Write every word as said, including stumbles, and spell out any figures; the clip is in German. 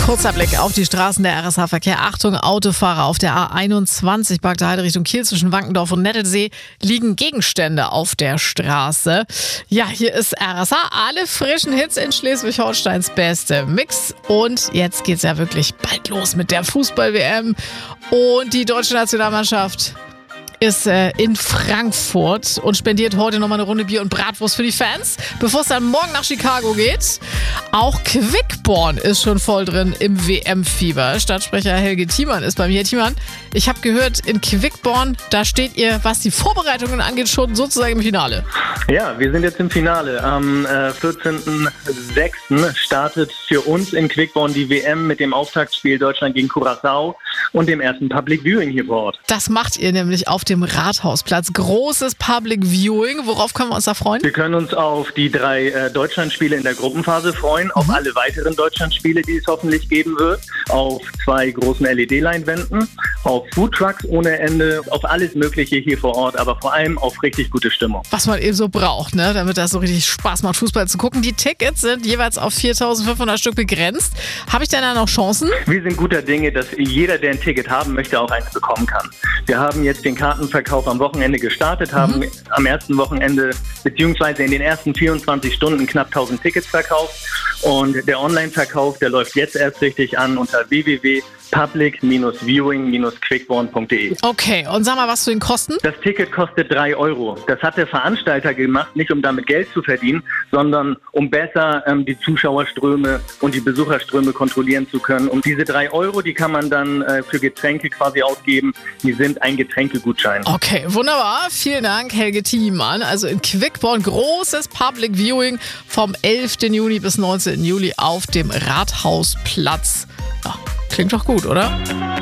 Kurzer Blick auf die Straßen der R S H-Verkehr. Achtung, Autofahrer auf der A einundzwanzig, Bagde Heide Richtung Kiel zwischen Wankendorf und Nettelsee liegen Gegenstände auf der Straße. Ja, hier ist R S H. Alle frischen Hits in Schleswig-Holsteins beste Mix. Und jetzt geht's ja wirklich bald los mit der Fußball-W M. Und die deutsche Nationalmannschaft ist äh, in Frankfurt und spendiert heute nochmal eine Runde Bier und Bratwurst für die Fans, bevor es dann morgen nach Chicago geht. Auch Quickborn ist schon voll drin im W M-Fieber. Stadtsprecher Helge Thiemann ist bei mir. Herr Thiemann, ich habe gehört, in Quickborn, da steht ihr, was die Vorbereitungen angeht, schon sozusagen im Finale. Ja, wir sind jetzt im Finale. Am äh, vierzehnten sechsten startet für uns in Quickborn die W M mit dem Auftaktspiel Deutschland gegen Curaçao und dem ersten Public Viewing hier vor Ort. Das macht ihr nämlich auf dem Rathausplatz. Großes Public Viewing. Worauf können wir uns da freuen? Wir können uns auf die drei äh, Deutschlandspiele in der Gruppenphase freuen, mhm. auf alle weiteren Deutschlandspiele, die es hoffentlich geben wird, auf zwei großen L E D-Leinwänden, auf Foodtrucks ohne Ende, auf alles Mögliche hier vor Ort, aber vor allem auf richtig gute Stimmung. Was man eben so braucht, ne? Damit das so richtig Spaß macht, Fußball zu gucken. Die Tickets sind jeweils auf viertausendfünfhundert Stück begrenzt. Habe ich denn da noch Chancen? Wir sind guter Dinge, dass jeder, der ein Ticket haben möchte, auch eins bekommen kann. Wir haben jetzt den Kartenverkauf am Wochenende gestartet, haben mhm. am ersten Wochenende beziehungsweise in den ersten vierundzwanzig Stunden knapp tausend Tickets verkauft. Und der Online-Verkauf, der läuft jetzt erst richtig an unter w w w punkt public viewing quickborn punkt d e. Okay, und sag mal, was zu den Kosten? Das Ticket kostet drei Euro. Das hat der Veranstalter gemacht, nicht um damit Geld zu verdienen, sondern um besser ähm, die Zuschauerströme und die Besucherströme kontrollieren zu können. Und diese drei Euro, die kann man dann äh, für Getränke quasi ausgeben. Die sind ein Getränkegutschein. Okay, wunderbar. Vielen Dank, Helge Thiemann. Also in Quickborn großes Public Viewing vom elften Juni bis neunzehnten Juli auf dem Rathausplatz. Ja, klingt doch gut, oder?